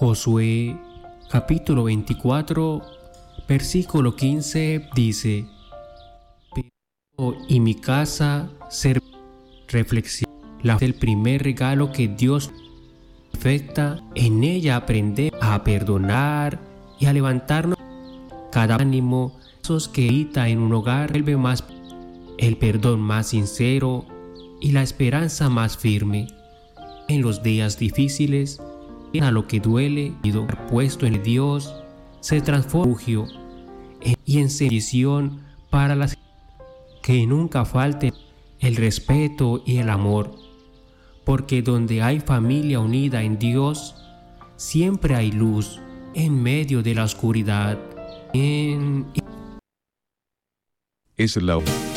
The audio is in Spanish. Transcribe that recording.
Josué capítulo 24, versículo 15 dice: Pero y mi casa servirá. Reflexión. La fe es el primer regalo que Dios perfecta. En ella aprendemos a perdonar y a levantarnos. Cada ánimo que habita en un hogar vuelve más el perdón más sincero y la esperanza más firme. En los días difíciles, a lo que duele, puesto en Dios, se transforma en refugio y en bendición para las que nunca falte el respeto y el amor, porque donde hay familia unida en Dios, siempre hay luz en medio de la oscuridad. Es la